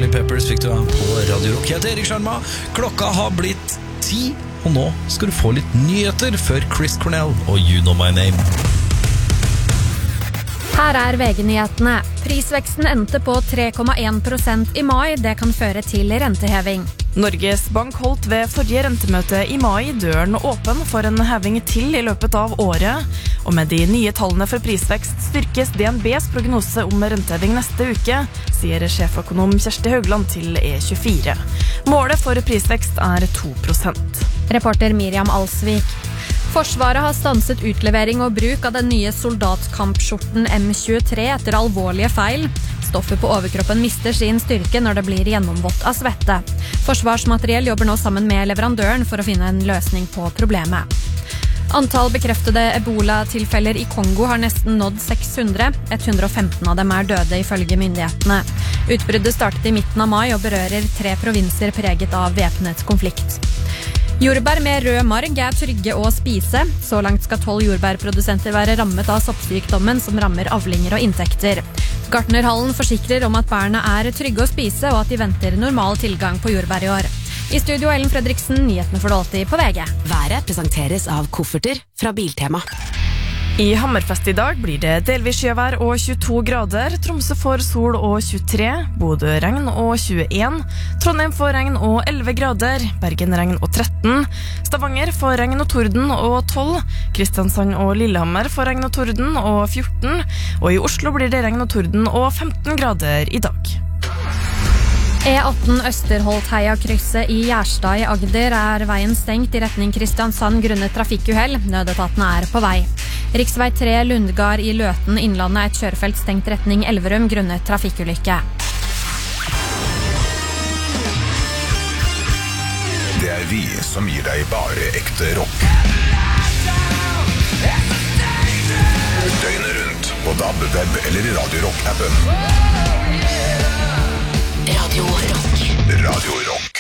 Chili Peppers fikk du på Radio Rock. Jeg heter Erik Sjarma. Klokka har blitt 10, og nå skal du få litt nyheter før Chris Cornell og You Know My Name. Her VG-nyhetene. Prisveksten endte på 3,1% i mai. Det kan føre til renteheving. Norges Bank holdt ved forrige rentemøte i mai døren åpen for en heving til i løpet av året. Og med de nye tallene for prisvekst styrkes DNBs prognose om renteheving neste uke, sier sjeføkonom Kjersti Haugland til E24. Målet for prisvekst 2%. Reporter Miriam Alsvik. Forsvaret har stanset utlevering og bruk av den nye soldatkampskjorten M23 etter alvorlige feil. Stoffet på overkroppen mister sin styrke når det blir gjennomvått av svette. Forsvarsmateriell jobber nå sammen med leverandøren for å finne en løsning på problemet. Antall bekreftede Ebola-tilfeller i Kongo har nesten nådd 600. 115 av dem døde ifølge myndighetene. Utbruddet startet i midten av mai og berører 3 provinser preget av væpnet konflikt. Jordbær med rød marg trygge å spise. Så langt skal 12 jordbærprodusenter være rammet av soppsykdommen som rammer avlinger og inntekter. Gartnerhallen forsikrer om at bærene trygge å spise og at de venter normal tilgang på jordbær i år. I studio Ellen Fredriksen, nyhetene for det alltid på VG. Været presenteres av kofferter fra Biltema. I Hammerfest i dag blir det delvis sjøvær og 22 grader, Tromsø får sol og 23, Bodø regn og 21, Trondheim får regn og 11 grader, Bergen regn og 13, Stavanger får regn og torden og 12, Kristiansand og Lillehammer får regn og torden og 14, og i Oslo blir det regn og torden og 15 grader i dag. E18 Østerholtheia-krysset i Gjerstad i Agder veien stengt i retning Kristiansand grunnet trafikkuhell. Nødetatene på vei. Riksvei 3 Lundgard i Løten Innlandet et kjørefelt stengt retning Elverum grunnet trafikkulykke. Det vi som gir deg bare ekte rock. Døgnet rundt på DAB, web eller i Radio Rock-appen. Radio Rock. Radio Rock.